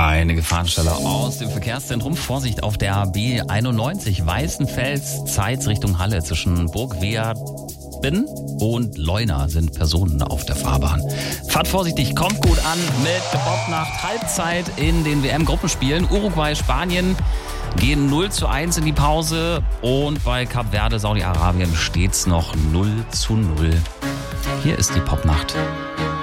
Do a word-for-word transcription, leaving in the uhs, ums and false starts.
Eine Gefahrenstelle aus dem Verkehrszentrum. Vorsicht auf der B einundneunzig Weißenfels, Zeitz Richtung Halle. Zwischen Burgwerden und Leuna sind Personen auf der Fahrbahn. Fahrt vorsichtig, kommt gut an mit Bobnacht Halbzeit in den W M-Gruppenspielen. Uruguay, Spanien gehen null zu eins in die Pause und bei Kap Verde, Saudi-Arabien steht's noch null zu null. Hier ist die Popnacht.